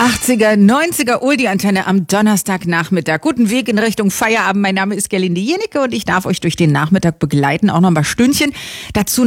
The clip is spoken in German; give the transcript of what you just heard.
80er, 90er Oldie-Antenne am Donnerstagnachmittag. Guten Weg in Richtung Feierabend. Mein Name ist Gerlinde Jennecke und ich darf euch durch den Nachmittag begleiten, auch noch ein paar Stündchen. Dazu